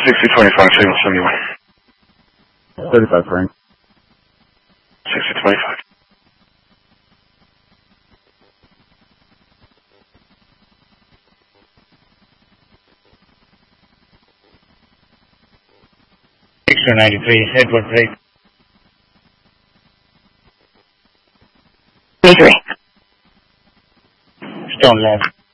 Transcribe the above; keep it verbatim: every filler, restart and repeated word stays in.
sixty twenty-five, signal seventy-one. thirty-five, Frank. sixty twenty-five. six two ninety-three, Edward Break. twenty-three. Stone Lab.